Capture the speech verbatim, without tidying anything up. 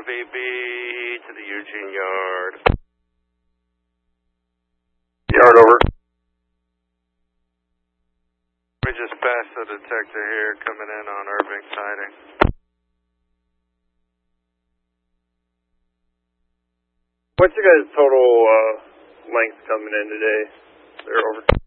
Copy, B to the Eugene Yard. Yard over. We just passed the detector here coming in on Irving sighting. What's your guys' total uh, length coming in today? They're over.